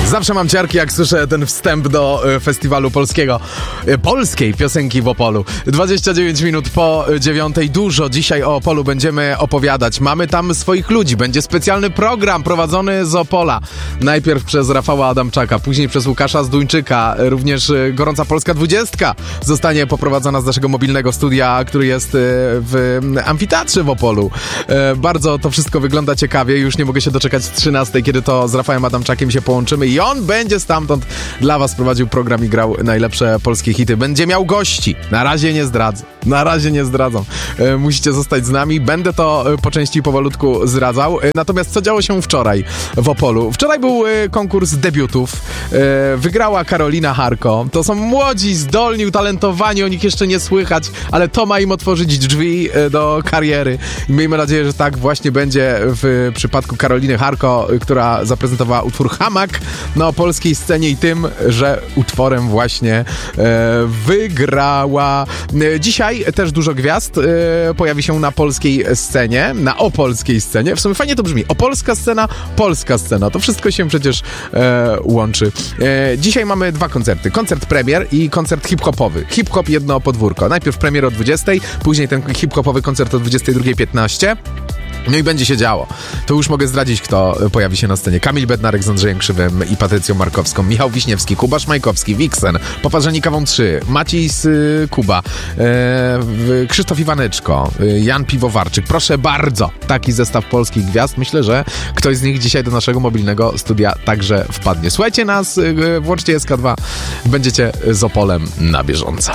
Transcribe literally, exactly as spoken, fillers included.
Zawsze mam ciarki, jak słyszę ten wstęp do y, festiwalu polskiego, y, polskiej piosenki w Opolu. dwadzieścia dziewięć minut po dziewiątej. Dużo dzisiaj o Opolu będziemy opowiadać. Mamy tam swoich ludzi. Będzie specjalny program prowadzony z Opola. Najpierw przez Rafała Adamczaka, później przez Łukasza Zduńczyka. Również y, Gorąca Polska dwudziestka zostanie poprowadzona z naszego mobilnego studia, który jest y, w amfiteatrze w Opolu. Y, bardzo to wszystko wygląda ciekawie. Już nie mogę się doczekać z trzynastej, kiedy to z Rafałem Adamczakiem się połączymy i on będzie stamtąd dla was prowadził program i grał najlepsze polskie hity. Będzie miał gości. Na razie nie zdradzę. Na razie nie zdradzam. E, musicie zostać z nami. Będę to e, po części powolutku zdradzał. E, natomiast co działo się wczoraj w Opolu? Wczoraj był e, konkurs debiutów. E, wygrała Karolina Harko. To są młodzi, zdolni, utalentowani. O nich jeszcze nie słychać, ale to ma im otworzyć drzwi e, do kariery. I miejmy nadzieję, że tak właśnie będzie w przypadku Karoliny Harko, e, która zaprezentowała utwór Hamak na polskiej scenie i tym, że utworem właśnie e, wygrała. E, dzisiaj też dużo gwiazd e, pojawi się na polskiej scenie, na opolskiej scenie. W sumie fajnie to brzmi. Opolska scena, polska scena. To wszystko się przecież e, łączy. E, dzisiaj mamy dwa koncerty. Koncert premier i koncert hip-hopowy. Hip-hop jedno podwórko. Najpierw premier o dwudziestej, później ten hip-hopowy koncert o dwudziestej drugiej piętnaście. No i będzie się działo. To już mogę zdradzić, kto pojawi się na scenie. Kamil Bednarek z Andrzejem Krzywym i Patrycją Markowską, Michał Wiśniewski, Kuba Szmajkowski, Wiksen, Poparzeni Kawą trzy, Maciej z y, Kuba, y, Krzysztof Iwaneczko, y, Jan Piwowarczyk. Proszę bardzo, taki zestaw polskich gwiazd. Myślę, że ktoś z nich dzisiaj do naszego mobilnego studia także wpadnie. Słuchajcie nas, y, włączcie S K dwa, będziecie z Opolem na bieżąco.